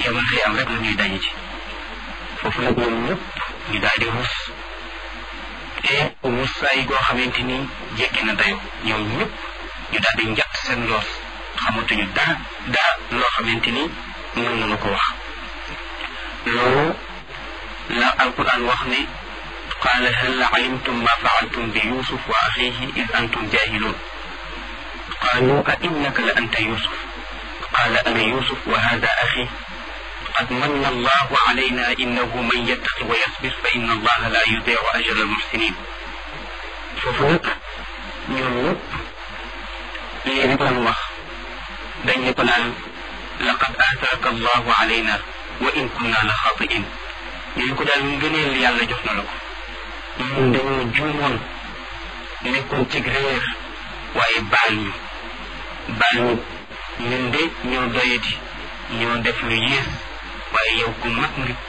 yemal xiyam rek la ñuy daje ci foofu nag ñoom ñëpp ñu daal di rus te rusaay goo xamante ni jekki na dayo ñoom ñëpp ñu daal di njatt seen loos xamatuñu dara loo xamante ni mën nañu ko wax loolu la alquran wax ne qaala hal alimtum ma faaltum bi yusuf wa axihi id antum jahilun qaalu a innaka la anta yusuf qaala ana yusuf wa hada axi qad manna allahu alayna innahu man yattaqi wa yasbir fa inna allaha la yudiu ajra almuxsinin foofu nag ñoom ñëpp lii rek lan wax dañ ne ko naan laqad aatharaka allahu alayna wa in kunna la xaatiin ñu ko daal ngëneel yàlla jox na la ko ñun dañoo juumoon nekkoon ci réer waaye baal ñu ñun de ñoo doyati ñoo def lu yées waaye yow ku mag nga